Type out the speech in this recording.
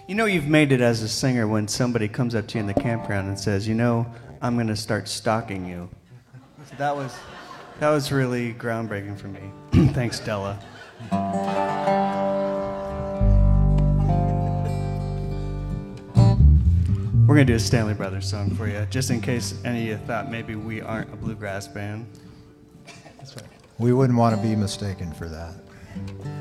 You know you've made it as a singer when somebody comes up to you in the campground and says, you know, I'm going to start stalking you. So that was really groundbreaking for me. Thanks, Della. We're going to do a Stanley Brothers song for you, just in case any of you thought maybe we aren't a bluegrass band. That's right. We wouldn't want to be mistaken for that.